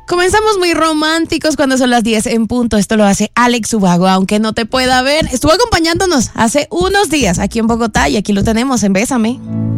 Comenzamos muy románticos cuando son las 10 en punto. Esto lo hace Alex Ubago, aunque no te pueda ver. Estuvo acompañándonos hace unos días aquí en Bogotá y aquí lo tenemos en Bésame.